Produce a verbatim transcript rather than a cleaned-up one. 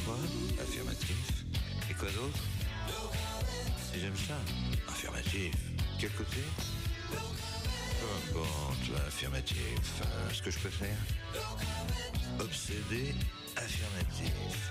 quoi? Affirmatif. Et quoi d'autre? Et j'aime ça. Affirmatif. Quel côté? Peu importe, affirmatif. Euh, ce que je préfère? Obsédé, affirmatif.